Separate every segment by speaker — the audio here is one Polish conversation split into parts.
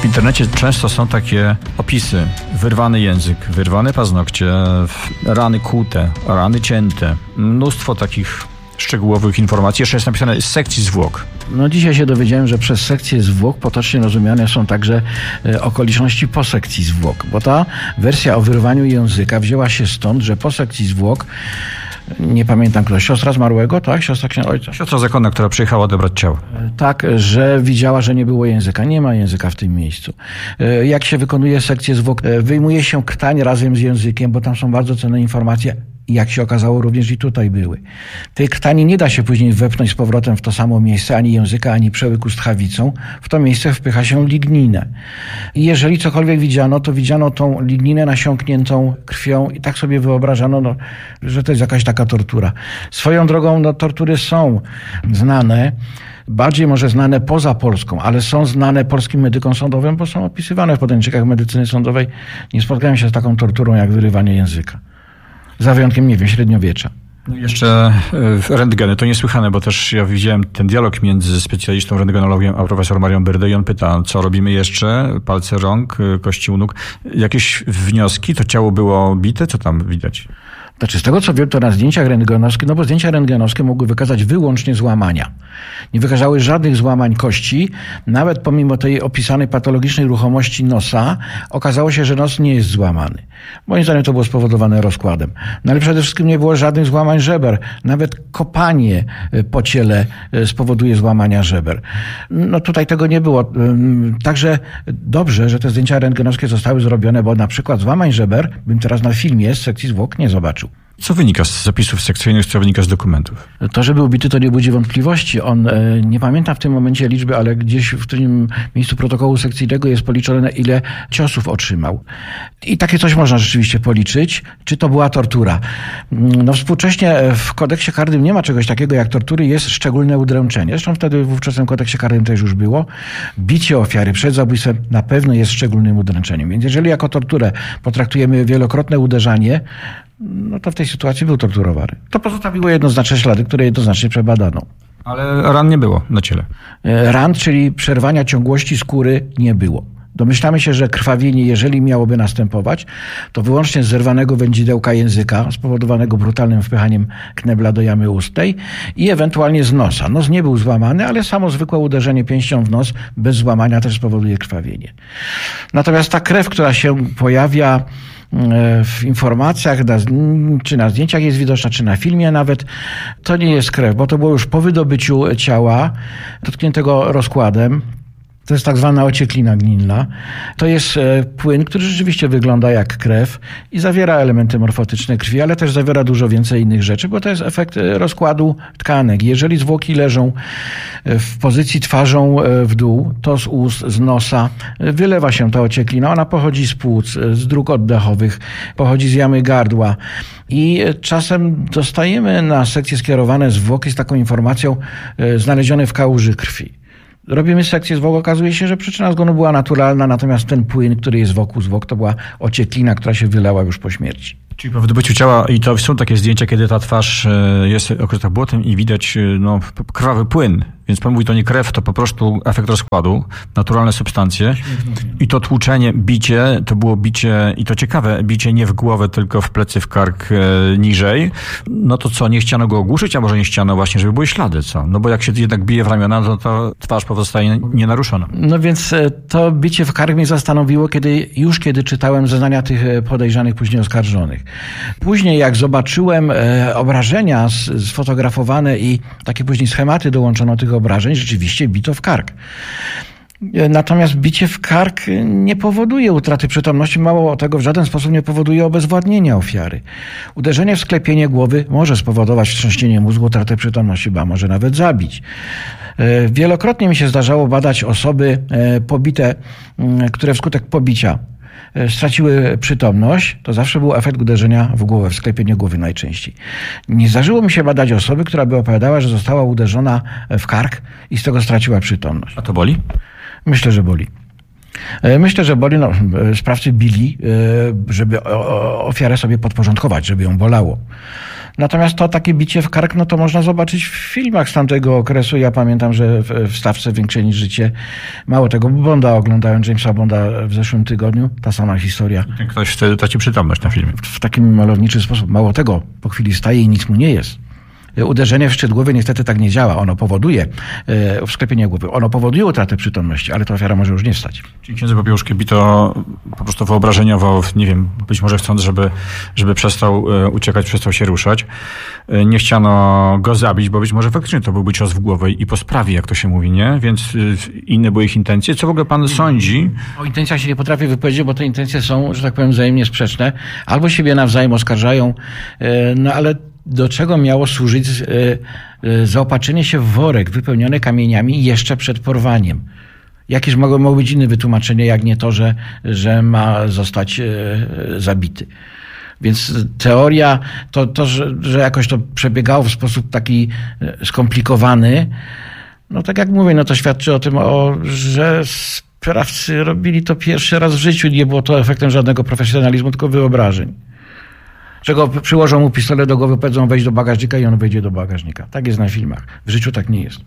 Speaker 1: W internecie często są takie opisy. Wyrwany język, wyrwane paznokcie, rany kłute, rany cięte. Mnóstwo takich szczegółowych informacji. Jeszcze jest napisane z sekcji zwłok.
Speaker 2: No dzisiaj się dowiedziałem, że przez sekcję zwłok potocznie rozumiane są także okoliczności po sekcji zwłok, bo ta wersja o wyrwaniu języka wzięła się stąd, że po sekcji zwłok, nie pamiętam kto, siostra zmarłego, tak? Siostra ojca.
Speaker 1: Siostra zakonna, która przyjechała odebrać ciało.
Speaker 2: Tak, że widziała, że nie było języka. Nie ma języka w tym miejscu. Jak się wykonuje sekcję zwłok, wyjmuje się krtań razem z językiem, bo tam są bardzo cenne informacje. I jak się okazało, również i tutaj były. Tej krtani nie da się później wepchnąć z powrotem w to samo miejsce, ani języka, ani przełyku z tchawicą. W to miejsce wpycha się ligninę. I jeżeli cokolwiek widziano, to widziano tą ligninę nasiąkniętą krwią i tak sobie wyobrażano, że to jest jakaś taka tortura. Swoją drogą, tortury są znane, bardziej może znane poza Polską, ale są znane polskim medykom sądowym, bo są opisywane w podręcznikach medycyny sądowej. Nie spotkałem się z taką torturą jak wyrywanie języka. Za wyjątkiem, nie wiem, średniowiecza.
Speaker 1: No jeszcze rentgeny, to niesłychane, bo też ja widziałem ten dialog między specjalistą rentgenologiem a profesor Marią Byrdę i on pyta, co robimy jeszcze? Palce rąk, kości u nóg. Jakieś wnioski? To ciało było bite? Co tam widać?
Speaker 2: Znaczy, z tego co wiem, to na zdjęciach rentgenowskich, bo zdjęcia rentgenowskie mogły wykazać wyłącznie złamania. Nie wykazały żadnych złamań kości. Nawet pomimo tej opisanej patologicznej ruchomości nosa, okazało się, że nos nie jest złamany. Moim zdaniem to było spowodowane rozkładem. No ale przede wszystkim nie było żadnych złamań żeber. Nawet kopanie po ciele spowoduje złamania żeber. No tutaj tego nie było. Także dobrze, że te zdjęcia rentgenowskie zostały zrobione, bo na przykład złamań żeber bym teraz na filmie z sekcji zwłok nie zobaczył.
Speaker 1: Co wynika z zapisów sekcyjnych, co wynika z dokumentów?
Speaker 2: To, że był bity, to nie budzi wątpliwości. On, nie pamiętam w tym momencie liczby, ale gdzieś w tym miejscu protokołu sekcyjnego jest policzone, ile ciosów otrzymał. I takie coś można rzeczywiście policzyć. Czy to była tortura? No współcześnie w kodeksie karnym nie ma czegoś takiego jak tortury, jest szczególne udręczenie. Zresztą wtedy w ówczesnym kodeksie karnym też już było. Bicie ofiary przed zabójstwem na pewno jest szczególnym udręczeniem. Więc jeżeli jako torturę potraktujemy wielokrotne uderzanie, no to w tej sytuacji był torturowany. To pozostawiło jednoznaczne ślady, które jednoznacznie przebadano.
Speaker 1: Ale ran nie było na ciele.
Speaker 2: Ran, czyli przerwania ciągłości skóry, nie było. Domyślamy się, że krwawienie, jeżeli miałoby następować, to wyłącznie z zerwanego wędzidełka języka, spowodowanego brutalnym wpychaniem knebla do jamy ustnej i ewentualnie z nosa. Nos nie był złamany, ale samo zwykłe uderzenie pięścią w nos bez złamania też spowoduje krwawienie. Natomiast ta krew, która się pojawia w informacjach, czy na zdjęciach jest widoczna, czy na filmie nawet, to nie jest krew, bo to było już po wydobyciu ciała dotkniętego rozkładem. To jest tak zwana ocieklina gnilna. To jest płyn, który rzeczywiście wygląda jak krew i zawiera elementy morfotyczne krwi, ale też zawiera dużo więcej innych rzeczy, bo to jest efekt rozkładu tkanek. Jeżeli zwłoki leżą w pozycji twarzą w dół, to z ust, z nosa wylewa się ta ocieklina. Ona pochodzi z płuc, z dróg oddechowych, pochodzi z jamy gardła. I czasem dostajemy na sekcje skierowane zwłoki z taką informacją znalezione w kałuży krwi. Robimy sekcję zwłok, okazuje się, że przyczyna zgonu była naturalna, natomiast ten płyn, który jest wokół zwłok, to była ocieklina, która się wylała już po śmierci.
Speaker 1: Czyli po wydobyciu ciała, i to są takie zdjęcia, kiedy ta twarz jest okryta błotem i widać krwawy płyn. Więc pan mówi, to nie krew, to po prostu efekt rozkładu, naturalne substancje. I to tłuczenie, bicie, to było bicie, i to ciekawe, bicie nie w głowę, tylko w plecy, w kark niżej. No to co, nie chciano go ogłuszyć, a może nie chciano właśnie, żeby były ślady, co? No bo jak się jednak bije w ramiona, to twarz pozostaje nienaruszona.
Speaker 2: No więc to bicie w kark mnie zastanowiło, kiedy czytałem zeznania tych podejrzanych, później oskarżonych. Później jak zobaczyłem obrażenia sfotografowane i takie później schematy dołączono tych obrażeń, rzeczywiście bito w kark. Natomiast bicie w kark nie powoduje utraty przytomności, mało tego, w żaden sposób nie powoduje obezwładnienia ofiary. Uderzenie w sklepienie głowy może spowodować wstrząśnienie mózgu, utratę przytomności, ba może nawet zabić. Wielokrotnie mi się zdarzało badać osoby pobite, które wskutek pobicia straciły przytomność, to zawsze był efekt uderzenia w głowę, w sklepienie głowy najczęściej. Nie zdarzyło mi się badać osoby, która by opowiadała, że została uderzona w kark i z tego straciła przytomność.
Speaker 1: A to boli?
Speaker 2: Myślę, że boli. Myślę, że sprawcy bili, żeby ofiarę sobie podporządkować, żeby ją bolało. Natomiast to takie bicie w kark, to można zobaczyć w filmach z tamtego okresu. Ja pamiętam, że w stawce Większe niż życie, mało tego, Bonda oglądałem, Jamesa Bonda w zeszłym tygodniu, ta sama historia.
Speaker 1: Ktoś wtedy traci przytomność na filmie.
Speaker 2: W takim malowniczy sposób. Mało tego, po chwili wstaje i nic mu nie jest. Uderzenie w szczyt głowy niestety tak nie działa. Ono powoduje, sklepienie głowy, ono powoduje utratę przytomności, ale ta ofiara może już nie wstać.
Speaker 1: Czyli księdza Popiełuszkę bito po prostu wyobrażeniowo, nie wiem, być może chcąc, żeby przestał uciekać, przestał się ruszać. Nie chciano go zabić, bo być może faktycznie to byłby cios w głowę i po sprawie, jak to się mówi, nie? Więc inne były ich intencje. Co w ogóle pan sądzi?
Speaker 2: O intencjach się nie potrafię wypowiedzieć, bo te intencje są, że tak powiem, wzajemnie sprzeczne. Albo siebie nawzajem oskarżają, ale do czego miało służyć zaopatrzenie się w worek wypełniony kamieniami jeszcze przed porwaniem? Jakież mogło być inne wytłumaczenie, jak nie to, że ma zostać zabity? Więc teoria, że jakoś to przebiegało w sposób taki skomplikowany, tak jak mówię, to świadczy o tym, że sprawcy robili to pierwszy raz w życiu. Nie było to efektem żadnego profesjonalizmu, tylko wyobrażeń. Czego przyłożą mu pistolet do głowy, powiedzą wejść do bagażnika i on wejdzie do bagażnika. Tak jest na filmach. W życiu tak nie jest.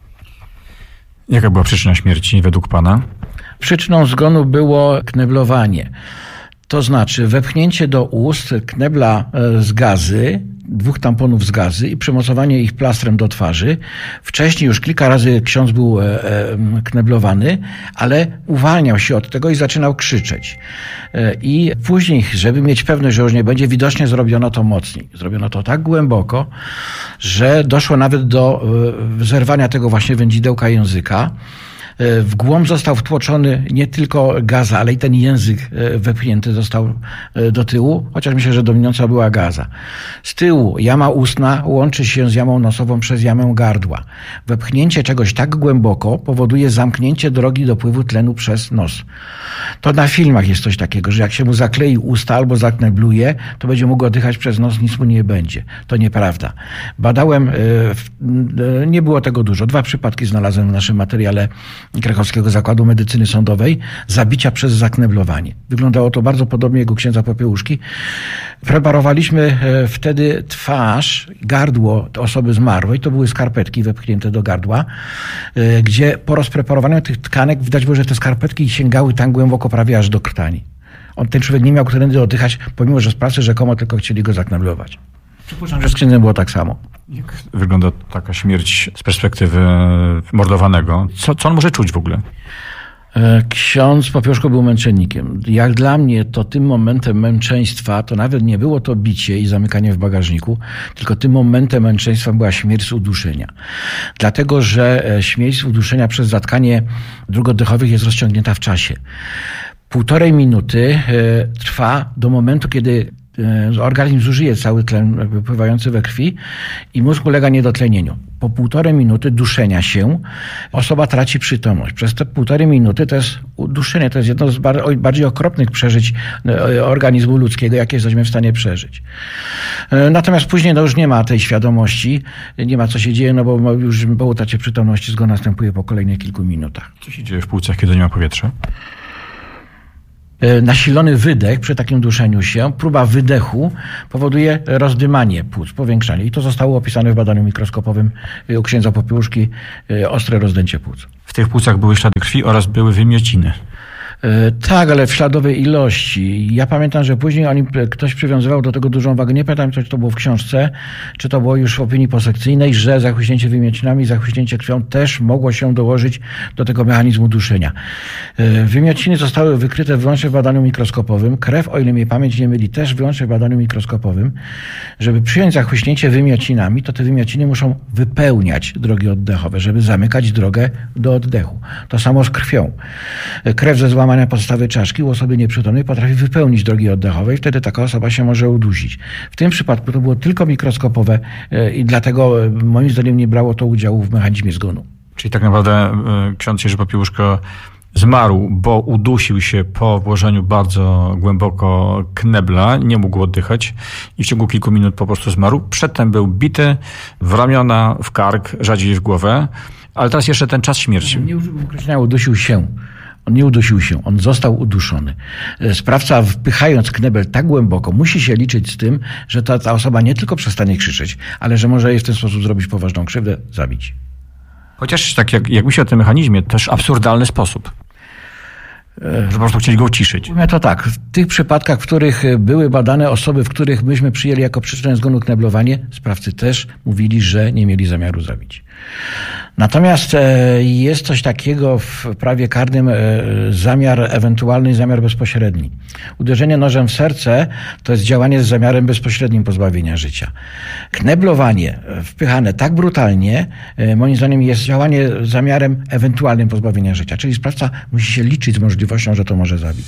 Speaker 1: Jaka była przyczyna śmierci według pana?
Speaker 2: Przyczyną zgonu było kneblowanie. To znaczy wepchnięcie do ust knebla z gazy, 2 tamponów z gazy i przymocowanie ich plastrem do twarzy. Wcześniej już kilka razy ksiądz był kneblowany, ale uwalniał się od tego i zaczynał krzyczeć. I później, żeby mieć pewność, że już nie będzie, widocznie zrobiono to mocniej. Zrobiono to tak głęboko, że doszło nawet do zerwania tego właśnie wędzidełka języka. W głąb został wtłoczony nie tylko gaza, ale i ten język wepchnięty został do tyłu, chociaż myślę, że dominująca była gaza. Z tyłu jama ustna łączy się z jamą nosową przez jamę gardła. Wepchnięcie czegoś tak głęboko powoduje zamknięcie drogi dopływu tlenu przez nos. To na filmach jest coś takiego, że jak się mu zaklei usta albo zaknebluje, to będzie mógł oddychać przez nos, nic mu nie będzie. To nieprawda. Badałem, nie było tego dużo. 2 przypadki znalazłem w naszym materiale Krakowskiego Zakładu Medycyny Sądowej zabicia przez zakneblowanie. Wyglądało to bardzo podobnie jak u księdza Popiełuszki. Preparowaliśmy wtedy twarz, gardło osoby zmarłej, to były skarpetki wepchnięte do gardła, gdzie po rozpreparowaniu tych tkanek widać było, że te skarpetki sięgały tam głęboko, prawie aż do krtani. Ten człowiek nie miał którędy oddychać, pomimo że sprawcy rzekomo tylko chcieli go zakneblować. Przypuszczam, że z księdzem było tak samo.
Speaker 1: Jak wygląda taka śmierć z perspektywy mordowanego? Co on może czuć w ogóle?
Speaker 2: Ksiądz Popiełuszko był męczennikiem. Jak dla mnie to tym momentem męczeństwa to nawet nie było to bicie i zamykanie w bagażniku, tylko tym momentem męczeństwa była śmierć z uduszenia. Dlatego, że śmierć z uduszenia przez zatkanie dróg oddechowych jest rozciągnięta w czasie. 1,5 minuty trwa do momentu, kiedy organizm zużyje cały tlen wypływający we krwi i mózg ulega niedotlenieniu. Po 1,5 minuty duszenia się osoba traci przytomność. Przez te 1,5 minuty to jest uduszenie, to jest jedno z bardziej okropnych przeżyć organizmu ludzkiego, jakie jesteśmy w stanie przeżyć. Natomiast później już nie ma tej świadomości, nie ma co się dzieje, bo już po utracie przytomności zgon następuje po kolejnych kilku minutach.
Speaker 1: Co się dzieje w płucach, kiedy nie ma powietrza?
Speaker 2: Nasilony wydech przy takim duszeniu się, próba wydechu powoduje rozdymanie płuc, powiększanie. I to zostało opisane w badaniu mikroskopowym u księdza Popiełuszki, ostre rozdęcie płuc.
Speaker 1: W tych płucach były ślady krwi oraz były wymiociny.
Speaker 2: Tak, ale w śladowej ilości. Ja pamiętam, że później ktoś przywiązywał do tego dużą wagę. Nie pamiętam, czy to było w książce, czy to było już w opinii posekcyjnej, że zachłyśnięcie wymiocinami, zachłyśnięcie krwią też mogło się dołożyć do tego mechanizmu duszenia. Wymiociny zostały wykryte wyłącznie w badaniu mikroskopowym. Krew, o ile mnie pamięć nie myli, też wyłącznie w badaniu mikroskopowym. Żeby przyjąć zachłyśnięcie wymiocinami, to te wymiociny muszą wypełniać drogi oddechowe, żeby zamykać drogę do oddechu. To samo z krwią. Krew ze złamania podstawy czaszki u osoby nieprzytomnej potrafi wypełnić drogi oddechowe i wtedy taka osoba się może udusić. W tym przypadku to było tylko mikroskopowe i dlatego moim zdaniem nie brało to udziału w mechanizmie zgonu.
Speaker 1: Czyli tak naprawdę ksiądz Jerzy Popiełuszko zmarł, bo udusił się po włożeniu bardzo głęboko knebla, nie mógł oddychać i w ciągu kilku minut po prostu zmarł. Przedtem był bity w ramiona, w kark, rzadziej w głowę, ale teraz jeszcze ten czas śmierci.
Speaker 2: Nie użyłbym określenia udusił się. On nie udusił się, on został uduszony. Sprawca, wpychając knebel tak głęboko, musi się liczyć z tym, że ta osoba nie tylko przestanie krzyczeć, ale że może jej w ten sposób zrobić poważną krzywdę, zabić.
Speaker 1: Chociaż tak jak myślę o tym mechanizmie, też absurdalny sposób. Że po prostu chcieli go uciszyć.
Speaker 2: Mówię to tak, w tych przypadkach, w których były badane osoby, w których myśmy przyjęli jako przyczynę zgonu kneblowanie, sprawcy też mówili, że nie mieli zamiaru zabić. Natomiast jest coś takiego w prawie karnym, ewentualny zamiar bezpośredni. Uderzenie nożem w serce to jest działanie z zamiarem bezpośrednim pozbawienia życia. Kneblowanie wpychane tak brutalnie, moim zdaniem, jest działanie z zamiarem ewentualnym pozbawienia życia. Czyli sprawca musi się liczyć z możliwością, że to może zabić.